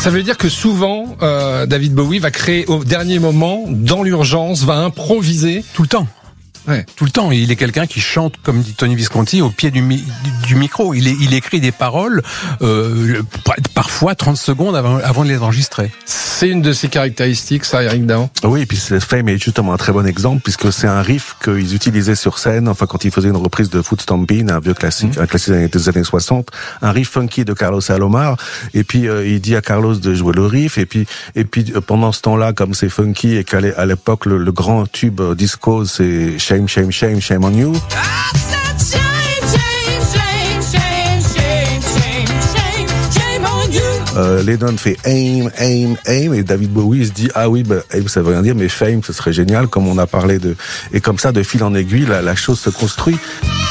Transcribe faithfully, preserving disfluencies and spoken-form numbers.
Ça veut dire que souvent, euh, David Bowie va créer au dernier moment, dans l'urgence, va improviser. Tout le temps. Ouais. Tout le temps. Il est quelqu'un qui chante, comme dit Tony Visconti, au pied du, mi- du micro. Il, est, il écrit des paroles, euh, parfois trente secondes avant, avant de les enregistrer. C'est une de ses caractéristiques, ça, Eric Dahan. Oui, et puis Fame est justement un très bon exemple, puisque c'est un riff qu'ils utilisaient sur scène, enfin quand ils faisaient une reprise de Foot Stompin', un vieux classique, mmh. un classique des années, des années soixante, un riff funky de Carlos Alomar, et puis euh, il dit à Carlos de jouer le riff, et puis et puis euh, pendant ce temps-là, comme c'est funky, et qu'à l'époque, le, le grand tube euh, disco, c'est Shame, Shame, Shame, Shame on You. Euh, Lennon fait aim, aim, aim, et David Bowie se dit ah oui, bah, aim ça veut rien dire, mais fame ce serait génial, comme on a parlé de, et comme ça de fil en aiguille la, la chose se construit.